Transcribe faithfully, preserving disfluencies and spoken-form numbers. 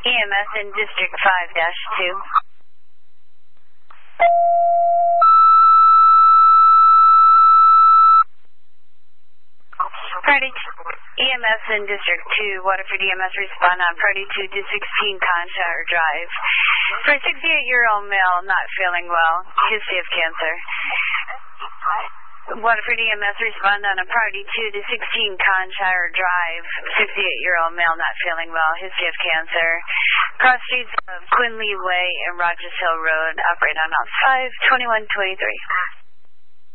E M S in District five dash two. Priority E M S in District two, Waterford E M S respond on Priority two to sixteen Conshire Drive. For a sixty-eight-year-old male not feeling well, history of cancer. Waterford E M S respond on a Priority two to sixteen Conshire Drive. sixty-eight-year-old male not feeling well, history of cancer. Cross streets of Quinley Way and Rogers Hill Road, operate on ops five twenty-one twenty-three.